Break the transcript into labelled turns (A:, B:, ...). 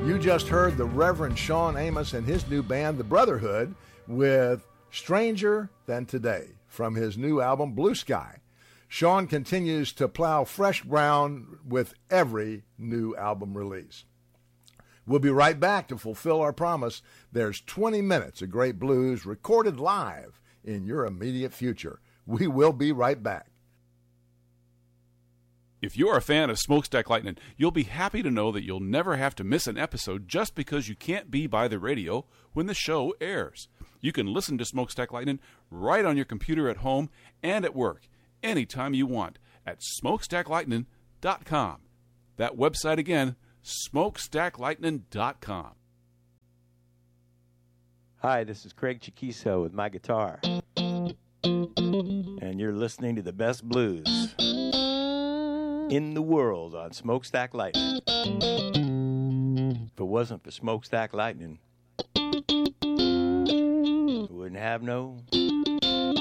A: You just heard the Reverend Sean Amos and his new band, The Brotherhood, with Stranger Than Today from his new album, Blue Sky. Sean continues to plow fresh ground with every new album release. We'll be right back to fulfill our promise. There's 20 minutes of great blues recorded live in your immediate future. We will be right back.
B: If you're a fan of Smokestack Lightning, you'll be happy to know that you'll never have to miss an episode just because you can't be by the radio when the show airs. You can listen to Smokestack Lightning right on your computer at home and at work, anytime you want, at smokestacklightning.com. That website again, smokestacklightning.com.
C: Hi, this is Craig Chiquiso with my guitar. And you're listening to the best blues in the world on Smokestack Lightning. If it wasn't for Smokestack Lightning, we wouldn't have no